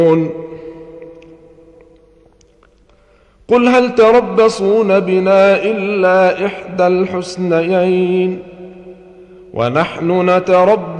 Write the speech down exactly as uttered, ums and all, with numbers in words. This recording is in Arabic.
قل هل تربصون بنا إلا إحدى الحسنيين ونحن نتربص